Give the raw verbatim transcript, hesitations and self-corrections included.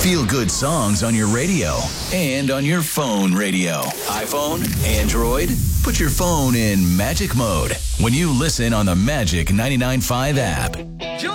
Feel-good songs on your radio and on your phone radio. iPhone, Android, put your phone in magic mode when you listen on the Magic ninety-nine point five app.